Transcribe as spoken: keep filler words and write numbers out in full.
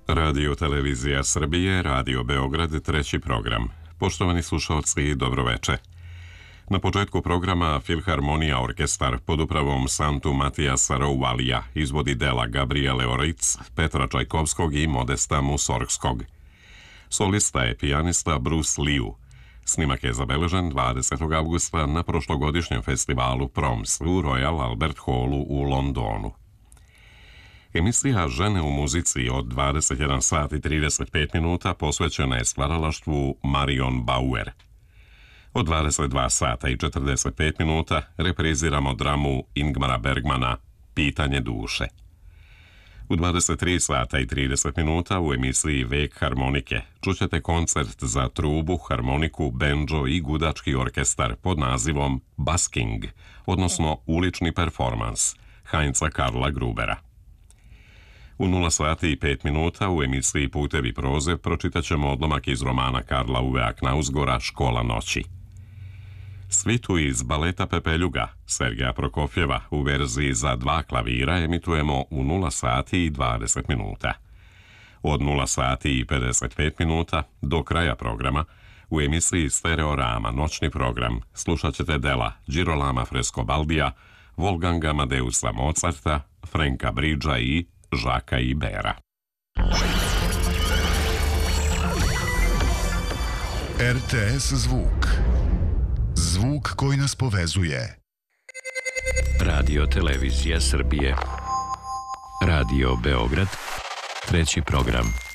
Radio Televizija Srbije, Radio Beograd, treći program. Poštovani slušalci, dobroveče. Na početku programa Filharmonija orkestar pod upravom Santu Matijasa Rouvalija izvodi dela Gabriele Oric, Petra Čajkovskog i Modesta Musorgskog. Solista je pijanista Bruce Liu. Snimak je zabeležen dvadesetog avgusta na prošlogodišnjem festivalu Proms u Royal Albert Hallu u Londonu. Emisija Žene u muzici od dvadeset jedan sat i trideset pet minuta posvećena je stvaralaštvu Marion Bauer. Od dvadeset dva sata i četrdeset pet minuta repriziramo dramu Ingmara Bergmana Pitanje duše. U dvadeset tri sata i trideset minuta u emisiji Vek harmonike čućete koncert za trubu, harmoniku, bendžo i gudački orkestar pod nazivom Basking, odnosno ulični performans, Heinza Karla Grubera. U nula sati i pet minuta u emisiji Putevi proze pročitat ćemo odlomak iz romana Karla Uvea Knausgora Škola noći. Svitu iz baleta Pepeljuga Sergeja Prokofjeva u verziji za dva klavira emitujemo u nula sati i dvadeset minuta. Od nula sati i pedeset pet minuta do kraja programa u emisiji Stereorama noćni program slušat ćete dela Girolama Frescobaldija, Wolfganga Amadeusa Mozarta, Franka Bridgea i Žaka Ibera. R T S zvuk. Zvuk koji nas povezuje. Radio Televizija Srbije. Radio Beograd, treći program.